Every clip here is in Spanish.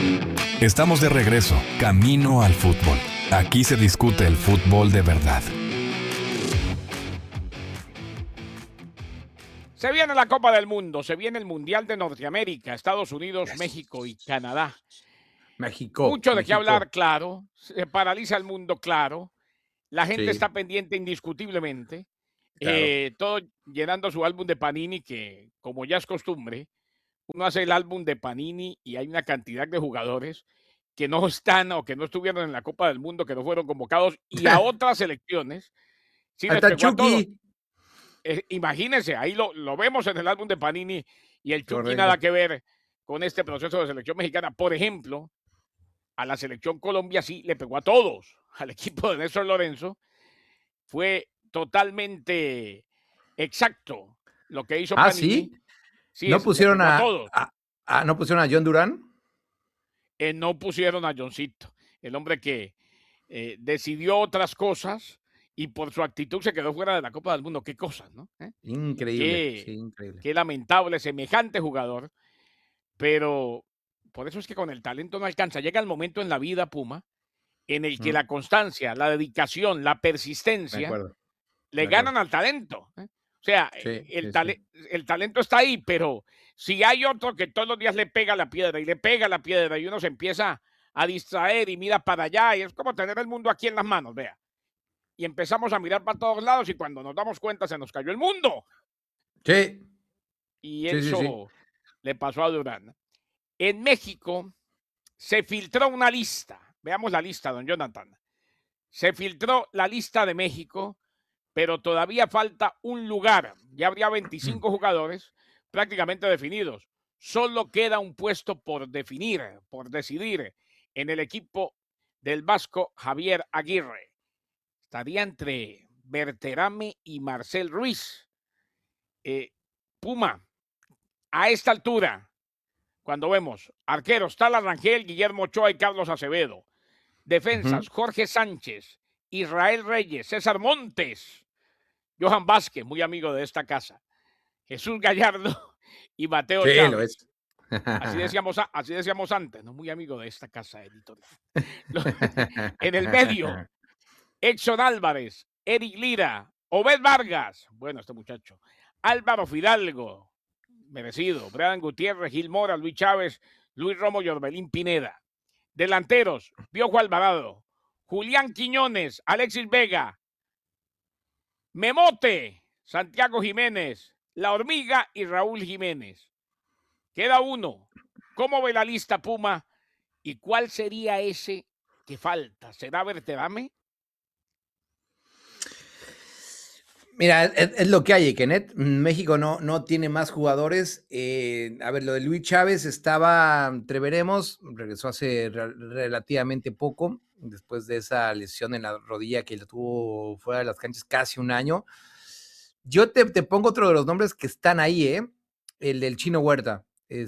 Estamos de regreso, camino al fútbol. Aquí se discute el fútbol de verdad. Se viene la Copa del Mundo, se viene el Mundial de Norteamérica, Estados Unidos, Yes. México y Canadá. México. Mucho de qué México. hablar, claro. Se paraliza el mundo, claro. La gente Sí. está pendiente indiscutiblemente. Claro. Todo llenando su álbum de Panini, que como ya es costumbre, uno hace el álbum de Panini y hay una cantidad de jugadores que no están o que no estuvieron en la Copa del Mundo, que no fueron convocados, y a otras selecciones sí les Hasta pegó a todos. Chucky. Imagínense, ahí lo vemos en el álbum de Panini y el Chucky Correcto. nada que ver con este proceso de selección mexicana. Por ejemplo, a la selección Colombia sí le pegó a todos. Al equipo de Néstor Lorenzo fue totalmente exacto lo que hizo Panini. ¿Sí? Sí, ¿No le pusieron pegó a todos. ¿no pusieron a John Durán? No pusieron a Johncito, el hombre que decidió otras cosas y por su actitud se quedó fuera de la Copa del Mundo. Qué cosas, ¿no? Increíble, sí, increíble. Qué lamentable, semejante jugador. Pero por eso es que con el talento no alcanza. Llega el momento en la vida, Puma, en el que la constancia, la dedicación, la persistencia le ganan al talento. O sea, Sí, el talento está ahí, pero si hay otro que todos los días le pega la piedra y le pega la piedra y uno se empieza a distraer y mira para allá y es como tener el mundo aquí en las manos, vea. Y empezamos a mirar para todos lados y cuando nos damos cuenta se nos cayó el mundo. Sí. Y Sí, sí, sí. eso le pasó a Durán. En México se filtró una lista. Veamos la lista, don Jonathan. Se filtró la lista de México, pero todavía falta un lugar. Ya habría 25 jugadores prácticamente definidos. Solo queda un puesto por definir, por decidir en el equipo del vasco Javier Aguirre. Estaría entre Berterame y Marcel Ruiz. Puma, a esta altura, cuando vemos arqueros, Tala Rangel, Guillermo Ochoa y Carlos Acevedo. Defensas, Jorge Sánchez, Israel Reyes, César Montes, Johan Vázquez, muy amigo de esta casa, Jesús Gallardo y Mateo Sí, Chávez. lo es. Así decíamos antes, ¿no? Muy amigo de esta casa editorial. En el medio, Edson Álvarez, Eric Lira, Obed Vargas, bueno, este muchacho, Álvaro Fidalgo, merecido, Brian Gutiérrez, Gil Mora, Luis Chávez, Luis Romo y Orbelín Pineda. Delanteros, Piojo Alvarado, Julián Quiñones, Alexis Vega, Memote, Santiago Jiménez, La Hormiga y Raúl Jiménez. Queda uno. ¿Cómo ve la lista, Puma? ¿Y cuál sería ese que falta? ¿Será Berterame? Mira, es lo que hay, Kenneth. México no tiene más jugadores. A ver, lo de Luis Chávez estaba, entreveremos, regresó hace relativamente poco, después de esa lesión en la rodilla que lo tuvo fuera de las canchas casi un año. Yo te pongo otro de los nombres que están ahí, el del Chino Huerta.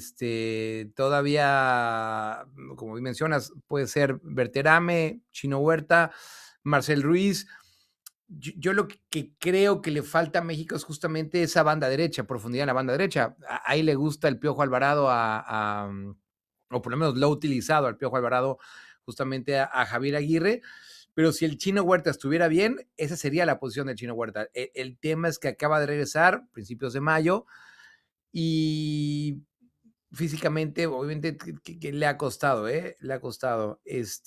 Todavía, como mencionas, puede ser Berterame, Chino Huerta, Marcel Ruiz. Yo lo que creo que le falta a México es justamente esa banda derecha, profundidad en la banda derecha. Ahí le gusta el Piojo Alvarado o por lo menos lo ha utilizado al Piojo Alvarado justamente a Javier Aguirre, pero si el Chino Huerta estuviera bien, esa sería la posición del Chino Huerta. El tema es que acaba de regresar, principios de mayo, y físicamente, obviamente, que le ha costado, le ha costado.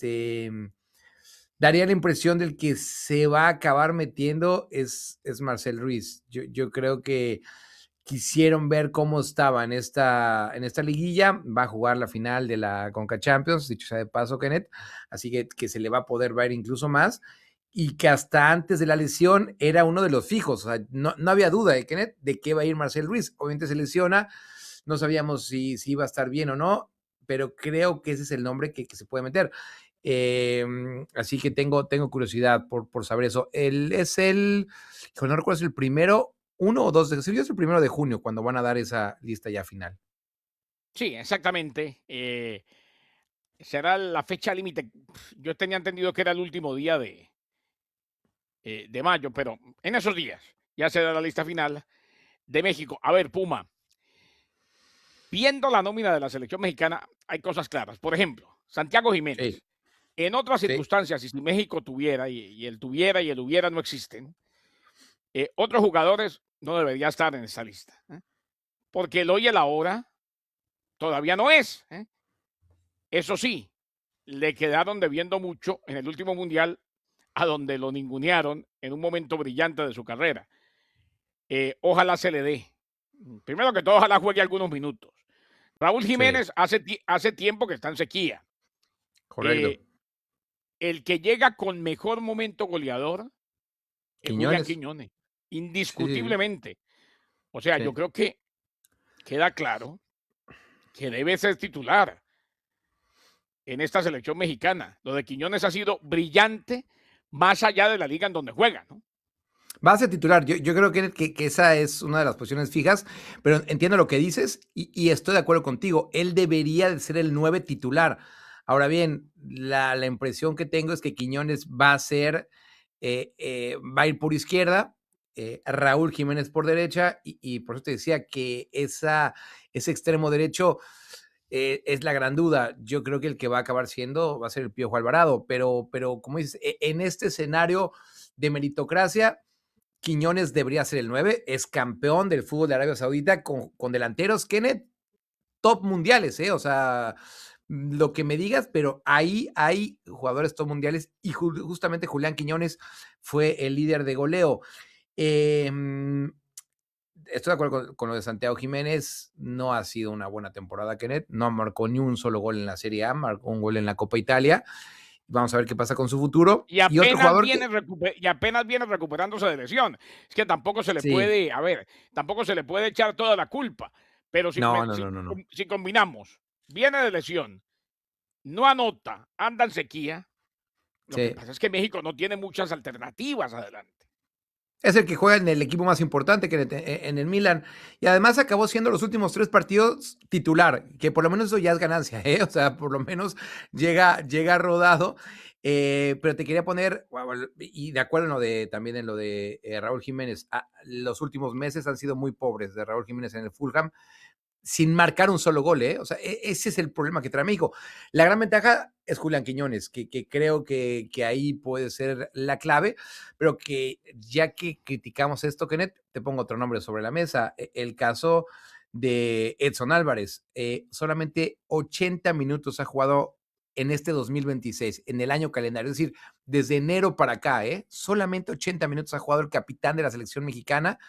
Daría la impresión del que se va a acabar metiendo es Marcel Ruiz. Yo creo que quisieron ver cómo estaba en esta liguilla. Va a jugar la final de la Conca Champions, dicho sea de paso, Kenneth. Así que se le va a poder ver incluso más. Y que hasta antes de la lesión era uno de los fijos. O sea, no había duda de Kenneth de que iba a ir Marcel Ruiz. Obviamente se lesiona. No sabíamos si iba a estar bien o no, pero creo que ese es el nombre que se puede meter. Así que tengo curiosidad por saber eso. No recuerdo si el primero, 1 o 2 es el 1 de junio cuando van a dar esa lista ya final. Sí, exactamente. Será la fecha límite. Yo tenía entendido que era el último día de mayo, pero en esos días ya se da la lista final de México. A ver, Puma. Viendo la nómina de la selección mexicana, hay cosas claras. Por ejemplo, Santiago Sí, Jiménez. En otras sí, circunstancias, y si México tuviera, y el tuviera y el hubiera no existen, otros jugadores no deberían estar en esa lista. Porque el hoy y el ahora todavía no es. Eso sí, le quedaron debiendo mucho en el último mundial, a donde lo ningunearon en un momento brillante de su carrera. Ojalá se le dé. Primero que todo, ojalá juegue algunos minutos. Raúl sí, Jiménez hace tiempo que está en sequía. correcto. Eh, el que llega con mejor momento goleador es Julián Quiñones. Quiñones, Sí, sí, sí. indiscutiblemente. O sea, yo Sí. creo que queda claro que debe ser titular en esta selección mexicana. Lo de Quiñones ha sido brillante más allá de la liga en donde juega, ¿no? Va a ser titular. Yo creo que esa es una de las posiciones fijas, pero entiendo lo que dices y estoy de acuerdo contigo. Él debería de ser el 9 titular. Ahora bien, la impresión que tengo es que Quiñones va a ser, va a ir por izquierda, Raúl Jiménez por derecha, y por eso te decía que ese extremo derecho es la gran duda. Yo creo que el que va a acabar siendo va a ser el Piojo Alvarado, pero como dices, en este escenario de meritocracia, Quiñones debería ser el 9, es campeón del fútbol de Arabia Saudita con delanteros, Kenneth, top mundiales, ¿eh? O sea, lo que me digas, pero ahí hay jugadores top mundiales y justamente Julián Quiñones fue el líder de goleo. Eh, Estoy de acuerdo con lo de Santiago Jiménez, no ha sido una buena temporada, Kenneth, no marcó ni un solo gol en la Serie A, marcó un gol en la Copa Italia. Vamos a ver qué pasa con su futuro. Y Y otro apenas jugador viene, que, y apenas viene recuperándose de lesión. Es que tampoco se le sí, puede, a ver, tampoco se le puede echar toda la culpa. Pero no, no, no, no, no. si combinamos, viene de lesión, no anota, anda en sequía, lo que Sí. pasa es que México no tiene muchas alternativas adelante. Es el que juega en el equipo más importante que en el Milan. Y además acabó siendo los últimos 3 partidos titular, que por lo menos eso ya es ganancia, ¿eh? O sea, por lo menos llega rodado. Pero te quería poner, y de acuerdo en lo de, también en lo de Raúl Jiménez, los últimos meses han sido muy pobres de Raúl Jiménez en el Fulham sin marcar un solo gol, ¿eh? O sea, ese es el problema que trae México. La gran ventaja es Julián Quiñones, que creo que ahí puede ser la clave, pero que ya que criticamos esto, Kenneth, te pongo otro nombre sobre la mesa. El caso de Edson Álvarez. Solamente 80 minutos ha jugado en este 2026, en el año calendario, es decir, desde enero para acá, solamente 80 minutos ha jugado el capitán de la selección mexicana,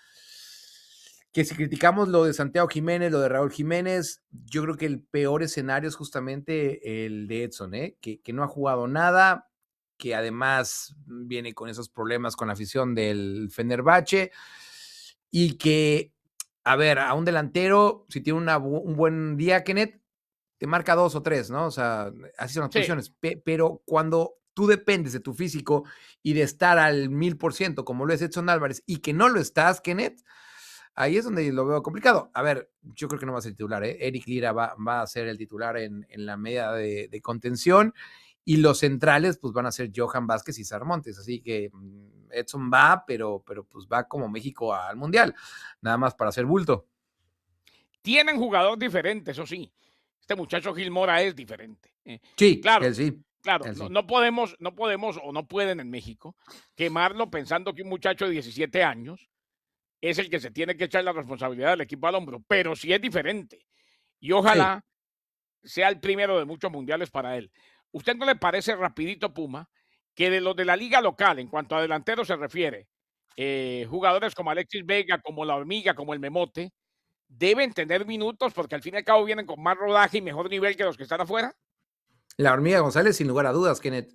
que si criticamos lo de Santiago Jiménez, lo de Raúl Jiménez, yo creo que el peor escenario es justamente el de Edson, que no ha jugado nada, que además viene con esos problemas con la afición del Fenerbahce y que, a ver, a un delantero, si tiene un buen día, Kenneth, te marca 2 o 3, ¿no? O sea, así son las Sí, posiciones. Pero cuando tú dependes de tu físico y de estar al 1000%, como lo es Edson Álvarez, y que no lo estás, Kenneth, ahí es donde lo veo complicado. A ver, yo creo que no va a ser titular, ¿eh? Eric Lira va a ser el titular en la media de contención y los centrales pues van a ser Johan Vázquez y Sarmontes, así que Edson va, pero pues va como México al Mundial, nada más para hacer bulto. tienen jugador diferente, eso sí. Este muchacho Gil Mora es diferente. Sí, Claro, él sí, claro, él sí. no podemos o no pueden en México quemarlo pensando que un muchacho de 17 años es el que se tiene que echar la responsabilidad del equipo al hombro, pero sí es diferente. Y Sí, ojalá sea el primero de muchos mundiales para él. ¿Usted no le parece rapidito, Puma, que de los de la liga local, en cuanto a delanteros se refiere, jugadores como Alexis Vega, como La Hormiga, como el Memote, deben tener minutos porque al fin y al cabo vienen con más rodaje y mejor nivel que los que están afuera? la hormiga González, sin lugar a dudas, Kenneth.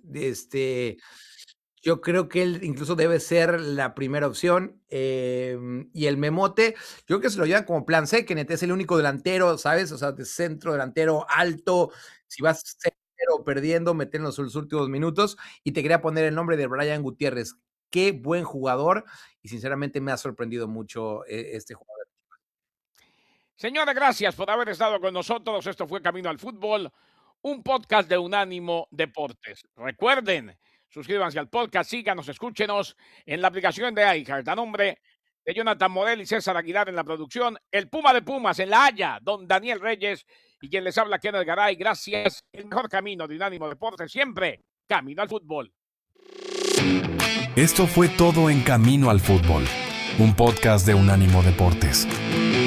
Yo creo que él incluso debe ser la primera opción. Y el Memote, yo creo que se lo llevan como plan C, Kenneth, es el único delantero, ¿sabes? O sea, de centro delantero alto. Si vas 0 perdiendo, meter en los últimos minutos. Y te quería poner el nombre de Brian Gutiérrez. Qué buen jugador. Y sinceramente me ha sorprendido mucho este jugador. Señora, gracias por haber estado con nosotros. Esto fue Camino al Fútbol, un podcast de Unánimo Deportes. Recuerden, suscríbanse al podcast, síganos, escúchenos en la aplicación de iHeart. A nombre de Jonathan Morel y César Aguilar en la producción, el Puma de Pumas en La Haya, don Daniel Reyes, y quien les habla, Kenneth Garay. Gracias. El mejor camino de Unánimo Deportes, siempre camino al fútbol. Esto fue todo en Camino al Fútbol, un podcast de Unánimo Deportes.